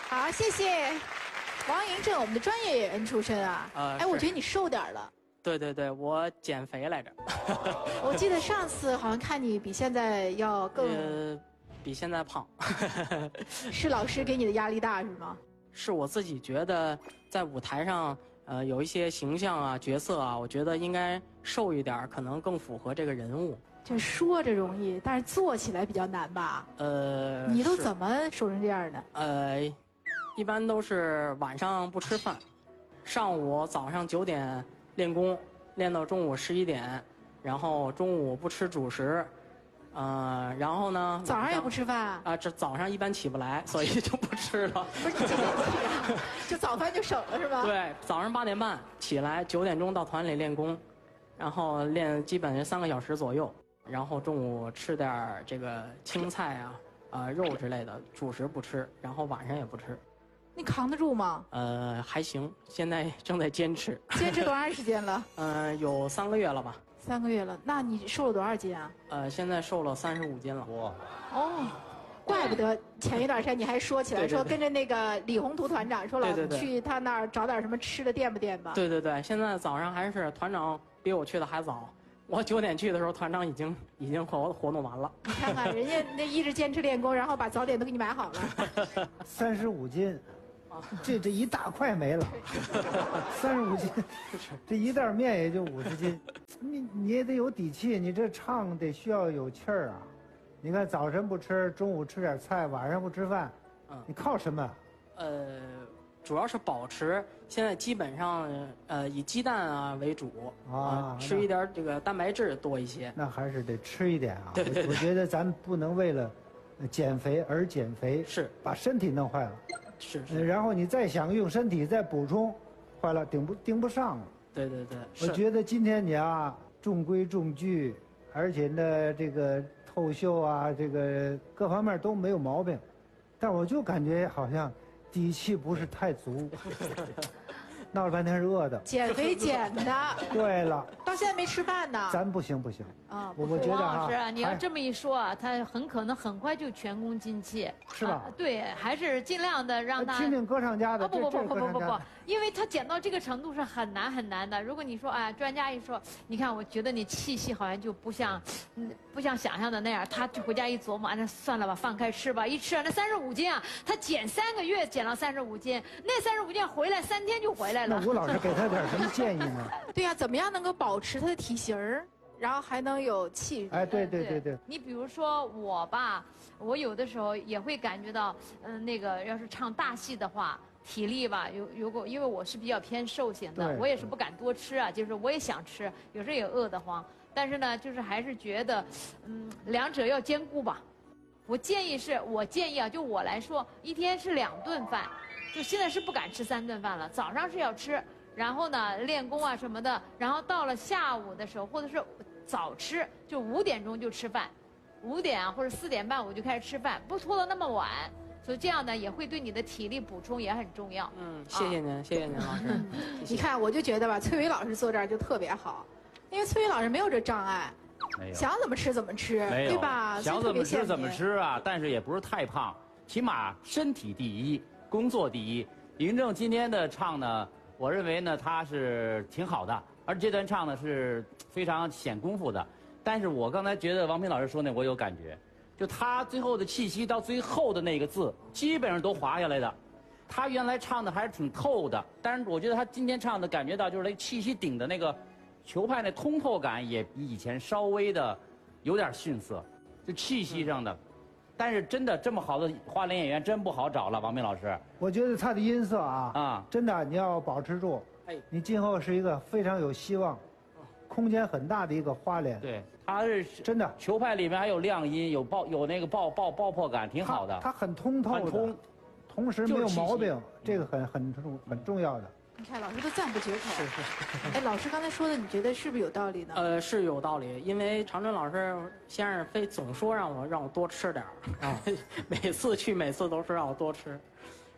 好，谢谢王迎正，我们的专业演员出身啊。哎，我觉得你瘦点了。 对对对，我减肥来着。 我记得上次好像看你比现在要更， 比现在胖。 是老师给你的压力大是吗？ 是我自己觉得在舞台上，有一些形象啊、角色啊，我觉得应该瘦一点，可能更符合这个人物。 这说着容易，但是做起来比较难吧？你都怎么瘦成这样的？ 一般都是晚上不吃饭，上午早上9点练功，练到中午11点，然后中午不吃主食，然后呢？ 早上也不吃饭啊？这早上一般起不来，所以就不吃了。 不是你几点起啊？就早饭就省了是吧？ 对，早上8点半起来，9点钟到团里练功，然后练基本3个小时左右，然后中午吃点这个青菜啊、肉之类的，主食不吃，然后晚上也不吃。 你扛得住吗？ 还行，现在正在坚持。 坚持多长时间了？ 有3个月了吧。 3个月了，那你瘦了多少斤啊？ 现在瘦了35斤了。 哇！ 哦，怪不得前一段时间你还说起来， 对对对， 说跟着那个李宏图团长说老对对对， 去他那儿找点什么吃的垫吧垫吧。 对对对，现在早上还是团长比我去的还早。我9点去的时候，团长已经活动完了。 你看看人家那一直坚持练功，然后把早点都给你买好了。 35斤，这一大块没了。35斤，这一袋面也就50斤。你也得有底气，你这唱得需要有气儿啊。你看早晨不吃，中午吃点菜，晚上不吃饭，你靠什么？ 主要是保持，现在基本上以鸡蛋啊为主吃一点这个蛋白质多一些。 那还是得吃一点啊。 对对对， 我觉得咱不能为了减肥而减肥， 是把身体弄坏了。 是。 然后你再想用身体再补充，坏了顶不上了。 对对对。 我觉得今天你啊中规中矩，而且呢这个透秀啊，这个各方面都没有毛病，但我就感觉好像底气不是太足。闹了半天是饿的， 减肥减的。 对了， 到现在没吃饭呢。 咱不行啊！ 我觉得王老师，你要这么一说啊，他很可能很快就前功尽弃， 是吧？ 对，还是尽量的让他听听歌唱家的。 不，因为他减到这个程度是很难的。如果你说啊，专家一说，你看，我觉得你气息好像就不像想象的那样，他就回家一琢磨，那算了吧，放开吃吧，一吃那35斤啊，他减3个月减了35斤，那35斤回来3天就回来了。 那吴老师给他点什么建议呢？ 对呀，怎么样能够保持他的体型然后还能有气质？ 哎，对。你比如说我吧，我有的时候也会感觉到，那个要是唱大戏的话，体力吧，如果因为我是比较偏瘦型的，我也是不敢多吃啊，就是我也想吃，有时候也饿得慌，但是呢，就是还是觉得，两者要兼顾吧。我建议啊，就我来说，一天是2顿饭。就现在是不敢吃3顿饭了，早上是要吃，然后呢练功啊什么的，然后到了下午的时候或者是早吃，就5点钟就吃饭，5点啊或者4点半我就开始吃饭，不拖到那么晚，所以这样呢也会对你的体力补充也很重要。 谢谢您，谢谢您老师。 你看，我就觉得吧，崔伟老师坐这儿就特别好，因为崔伟老师没有这障碍，想怎么吃怎么吃，对吧？ 想怎么吃怎么吃啊，但是也不是太胖，起码身体第一。工作第一，嬴政今天的唱呢，我认为呢他是挺好的，而这段唱呢是非常显功夫的。但是我刚才觉得王平老师说那我有感觉，就他最后的气息到最后的那个字，基本上都滑下来的。他原来唱的还是挺透的，但是我觉得他今天唱的感觉到就是那气息顶的那个球拍那通透感也比以前稍微的有点逊色，就气息上的。但是真的这么好的花脸演员真不好找了，王明老师。 我觉得他的音色真的你要保持住，你今后是一个非常有希望、空间很大的一个花脸。 对，他是真的， 球拍里面还有亮音，有那个爆破感，挺好的。 他很通透的，同时没有毛病，这个很重要的。 你看老师都赞不绝口。是。哎，老师刚才说的，你觉得是不是有道理呢？ 是有道理，因为长春老师先生总说让我多吃点每次都是让我多吃，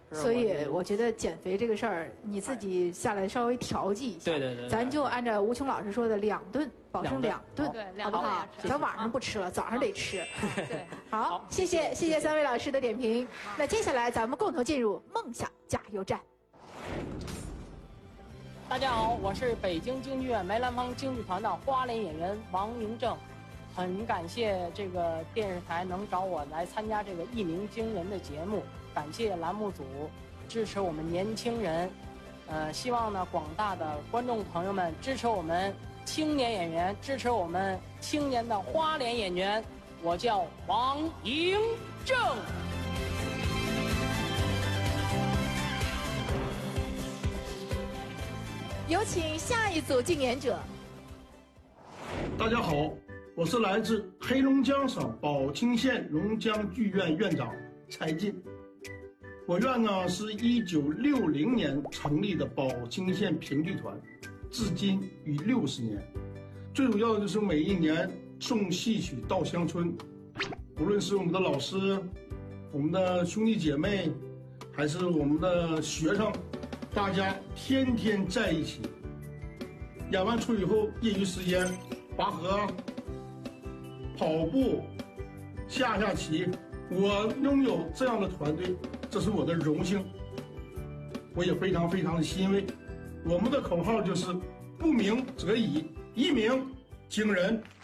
所以我觉得减肥这个事儿，你自己下来稍微调剂一下。 对。 咱就按照吴琼老师说的2顿，保证2顿， 对， 好不好？咱晚上不吃了，早上得吃。 对， 好，谢谢3位老师的点评。那接下来咱们共同进入梦想加油站。 大家好，我是北京京剧院梅兰芳京剧团的花脸演员王明正，很感谢这个电视台能找我来参加这个一鸣惊人的节目，感谢栏目组支持我们年轻人，希望呢广大的观众朋友们支持我们青年演员，支持我们青年的花脸演员。我叫王迎正。 有请下一组竞演者。 大家好，我是来自黑龙江省宝清县榕江剧院院长蔡进。我院呢是1960年成立的宝清县评剧团，至今逾60年。最主要的就是每一年送戏曲到乡村，无论是我们的老师、我们的兄弟姐妹，还是我们的学生，大家天天在一起。演完出以后，业余时间拔河、跑步、下棋。我拥有这样的团队，这是我的荣幸，我也非常的欣慰。我们的口号就是不鸣则已，一鸣惊人。